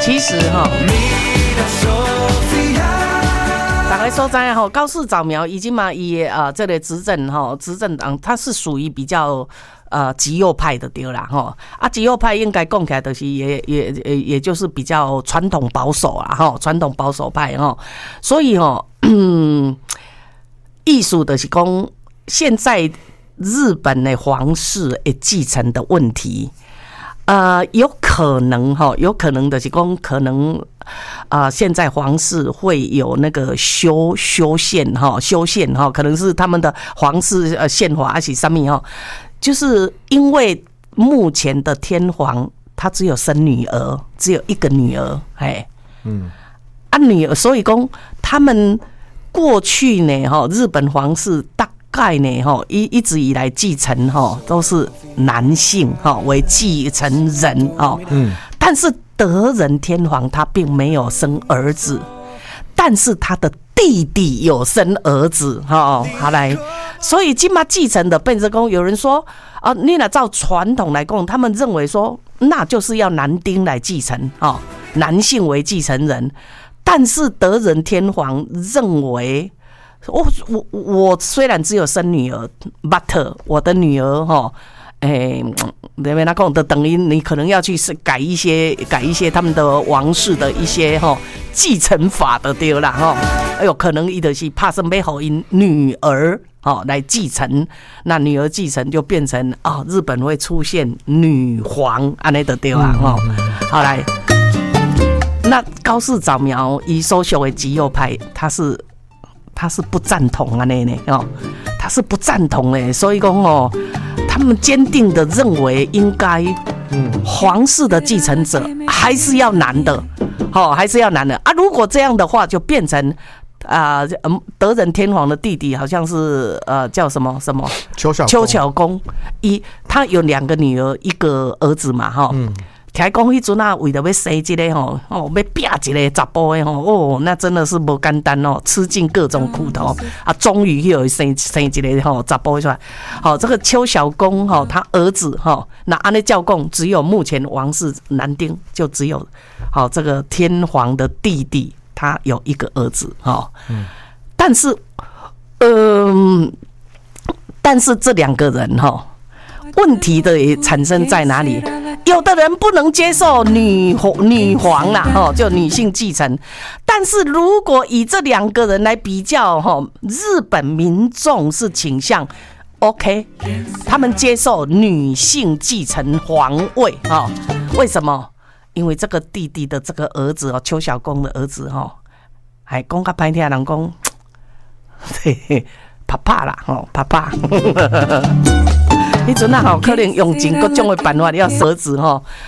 其实哈，大家所知哈，高市早苗已经嘛伊这个执政党，它是属于比较极右派的对啦哈啊，极右派应该讲起来就是也就是比较传统保守啦哈，传统保守派哈，所以意思就是讲现在日本的皇室的继承的问题。有可能就是说，可能现在皇室会有那个修宪哈，可能是他们的皇室宪法还是什么哈，就是因为目前的天皇他只有生女儿，只有一个女儿，女儿，所以说他们过去呢日本皇室大概呢一直以来继承都是男性为继承人但是德仁天皇他并没有生儿子，但是他的弟弟有生儿子好来，所以今嘛继承的变成说，有人说你若照传统来讲，他们认为说那就是要男丁来继承男性为继承人，但是德仁天皇认为。我虽然只有生女儿 ，but 我的女儿那边他讲的等于你可能要去改一些他们的王室的一些继承法的对啦有可能伊就是怕是要给因女儿来继承，那女儿继承就变成日本会出现女皇安尼的对啦好来，那高市早苗伊所属的极右派，他是不赞同他是不赞同的，所以说他们坚定的认为应该皇室的继承者还是要男的还是要男的如果这样的话，就变成德仁天皇的弟弟好像是叫什么邱巧公，他有2个女儿1个儿子嘛听讲迄阵为了要生一个要拼一个查甫的那真的是不简单吃尽各种苦头终于又生一个查甫出来这个邱小公他儿子那按照教讲，只有目前王室男丁就只有这个天皇的弟弟，他有1个儿子但是这2个人问题的也产生在哪里？有的人不能接受女皇啦，就女性继承。但是如果以这2个人来比较，日本民众是倾向 OK， 他们接受女性继承皇位为什么？因为这个弟弟的这个儿子邱小公的儿子还讲较歹听，人讲爸爸啦爸爸。迄阵可能用尽各种的办法要儿子